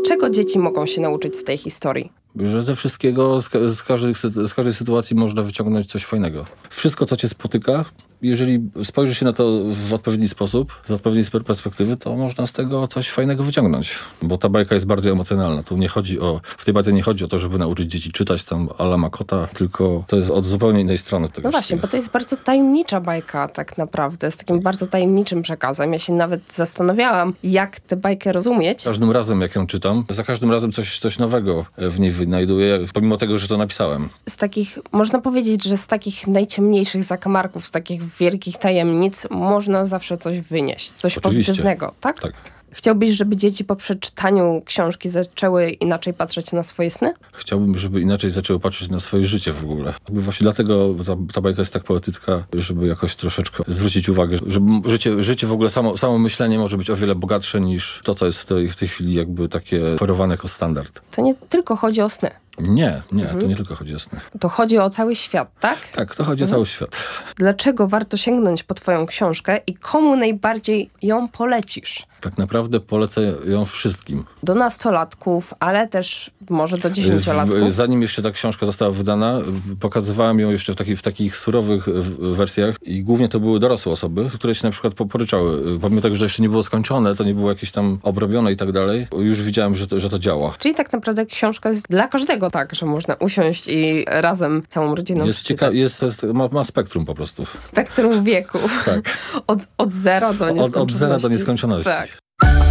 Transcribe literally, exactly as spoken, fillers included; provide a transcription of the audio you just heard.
Czego dzieci mogą się nauczyć z tej historii? Że ze wszystkiego, z, ka- z, każdej, z każdej sytuacji można wyciągnąć coś fajnego. Wszystko, co cię spotyka, jeżeli spojrzy się na to w odpowiedni sposób, z odpowiedniej perspektywy, to można z tego coś fajnego wyciągnąć. Bo ta bajka jest bardzo emocjonalna. Tu nie chodzi o, w tej bajce nie chodzi o to, żeby nauczyć dzieci czytać tam Alla Makota, tylko to jest od zupełnie innej strony tego No właśnie, wszystkiego. bo to jest bardzo tajemnicza bajka tak naprawdę, z takim bardzo tajemniczym przekazem. Ja się nawet zastanawiałam, jak tę bajkę rozumieć. Każdym razem, jak ją czytam, za każdym razem coś, coś nowego w niej wynajduję, pomimo tego, że to napisałem. Z takich, można powiedzieć, że z takich najciemniejszych zakamarków, z takich wielkich tajemnic można zawsze coś wynieść, coś Oczywiście. pozytywnego, tak? Tak. Chciałbyś, żeby dzieci po przeczytaniu książki zaczęły inaczej patrzeć na swoje sny? Chciałbym, żeby inaczej zaczęły patrzeć na swoje życie w ogóle. Jakby właśnie dlatego ta, ta bajka jest tak poetycka, żeby jakoś troszeczkę zwrócić uwagę, że życie, życie w ogóle, samo, samo myślenie może być o wiele bogatsze niż to, co jest w tej, w tej chwili jakby takie oferowane jako standard. To nie tylko chodzi o sny. Nie, nie, Mhm. to nie tylko chodzi o sny. To chodzi o cały świat, tak? Tak, to chodzi Mhm. o cały świat. Dlaczego warto sięgnąć po twoją książkę i komu najbardziej ją polecisz? Tak naprawdę polecę ją wszystkim. Do nastolatków, ale też może do dziesięciolatków. Zanim jeszcze ta książka została wydana, pokazywałem ją jeszcze w, taki, w takich surowych w- wersjach i głównie to były dorosłe osoby, które się na przykład poryczały. Pomimo tego, że jeszcze nie było skończone, to nie było jakieś tam obrobione i tak dalej, już widziałem, że to, że to działa. Czyli tak naprawdę książka jest dla każdego tak, że można usiąść i razem całą rodziną Jest przeczytać. ciekawe, jest, jest, ma, ma spektrum po prostu. Spektrum wieków. Tak. Od, od zera do Od, nieskończoności. od zera do nieskończoności. Tak.